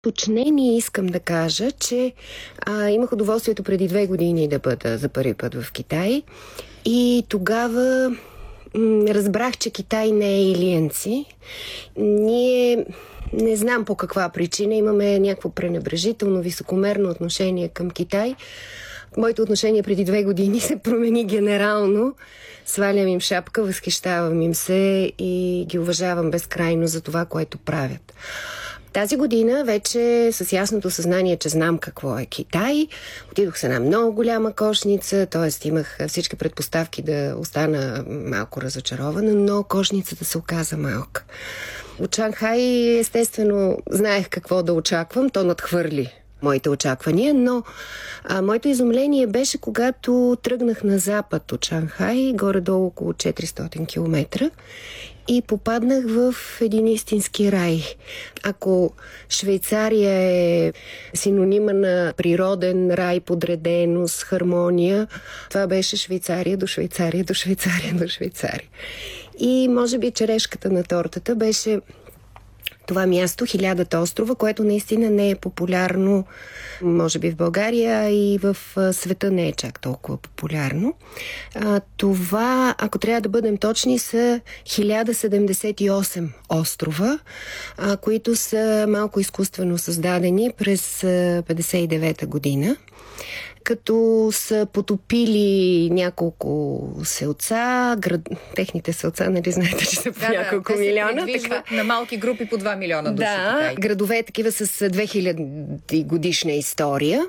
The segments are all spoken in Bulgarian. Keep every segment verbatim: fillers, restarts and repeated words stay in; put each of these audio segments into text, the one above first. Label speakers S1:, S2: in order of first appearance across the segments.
S1: Уточнение искам да кажа, че а, имах удоволствието преди две години да бъда за първи път в Китай и тогава м- разбрах, че Китай не е илиенци. Ние не знам по каква причина имаме някакво пренебрежително, високомерно отношение към Китай. Моето отношение преди две години се промени генерално. Свалям им шапка, възхищавам им се и ги уважавам безкрайно за това, което правят. Тази година вече с ясното съзнание, че знам какво е Китай, отидох с една много голяма кошница, т.е. имах всички предпоставки да остана малко разочарована, но кошницата се оказа малка. От Шанхай, естествено, знаех какво да очаквам, то надхвърли моите очаквания, но а, моето изумление беше, когато тръгнах на запад от Шанхай, горе-долу около четиристотин километра, и попаднах в един истински рай. Ако Швейцария е синонима на природен рай, подреденост, хармония, това беше Швейцария до Швейцария до Швейцария до Швейцария. И може би черешката на тортата беше това място, Хилядата острова, което наистина не е популярно, може би в България и в света не е чак толкова популярно. А, това, ако трябва да бъдем точни, са хиляда седемдесет и осем острова, а, които са малко изкуствено създадени през петдесет и девета година, като са потопили няколко селца, град... техните селца, нали знаете, че са по
S2: да,
S1: няколко
S2: да,
S1: милиона.
S2: Така... на малки групи по два милиона души.
S1: Да, градове такива с две хиляди годишна история.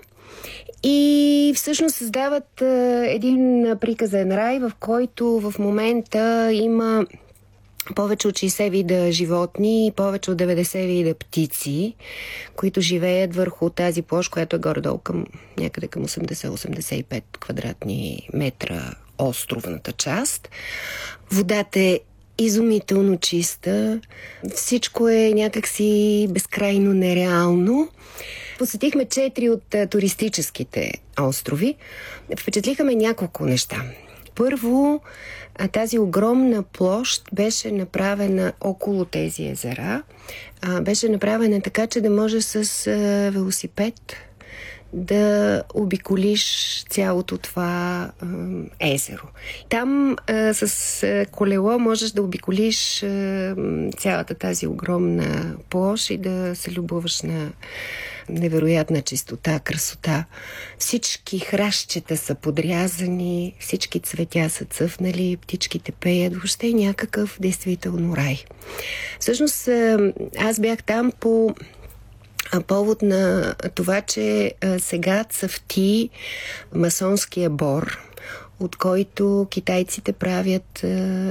S1: И всъщност създават а, един приказен рай, в който в момента има повече от шейсет вида животни и повече от деветдесет вида птици, които живеят върху тази площ, която е горе-долу към някъде към осемдесет до осемдесет и пет квадратни метра островната част. Водата е изумително чиста. Всичко е някакси безкрайно нереално. Посетихме четири от а, туристическите острови. Впечатлиха ме няколко неща. Първо, тази огромна площ беше направена около тези езера. Беше направена така, че да може с велосипед да обиколиш цялото това е, езеро. Там е, с е, колело можеш да обиколиш е, цялата тази огромна площ и да се любоваш на невероятна чистота, красота. Всички храстчета са подрязани, всички цветя са цъфнали, птичките пеят, въобще е някакъв действително рай. Всъщност аз бях там по повод на това, че сега цъфти масонския бор, от който китайците правят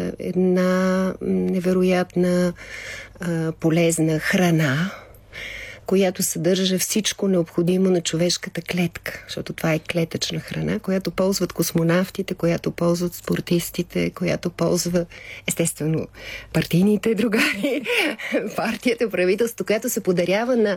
S1: една невероятна полезна храна, която съдържа всичко необходимо на човешката клетка, защото това е клетъчна храна, която ползват космонавтите, която ползват спортистите, която ползва естествено партийните другари, партията, правителството, която се подарява на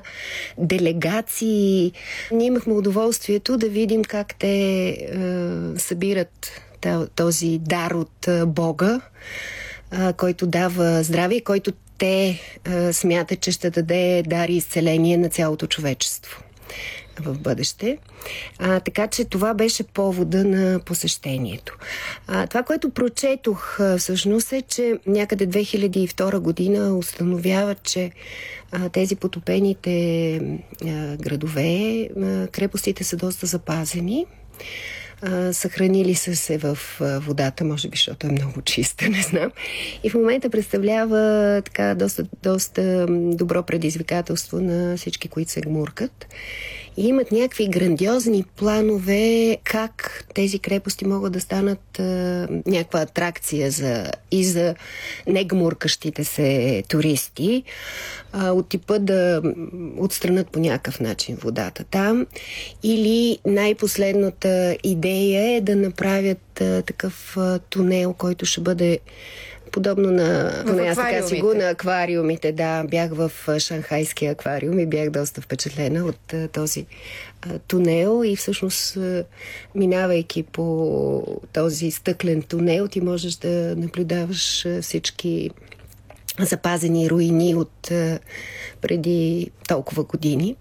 S1: делегации. Ние имахме удоволствието да видим как те е, събират този дар от Бога, е, който дава здраве, който те а, смятат, че ще даде дар и изцеление на цялото човечество в бъдеще. А, така че това беше повода на посещението. А, това, което прочетох а, всъщност е, че някъде две хиляди и втора година установяват, че а, тези потопените а, градове, а, крепостите са доста запазени. Uh, съхранили са се в uh, водата, може би, защото е много чиста, не знам. И в момента представлява така доста, доста добро предизвикателство на всички, които се гмуркат. И имат някакви грандиозни планове как тези крепости могат да станат uh, някаква атракция за, и за негмуркащите се туристи, uh, от типа да отстранят по някакъв начин водата там. Или най-последната идея е да направят а, такъв а, тунел, който ще бъде подобно на, поне аз така си го, на аквариумите. Да, бях в а, Шанхайския аквариум и бях доста впечатлена от а, този а, тунел и всъщност а, минавайки по този стъклен тунел, ти можеш да наблюдаваш а, всички запазени руини от а, преди толкова години.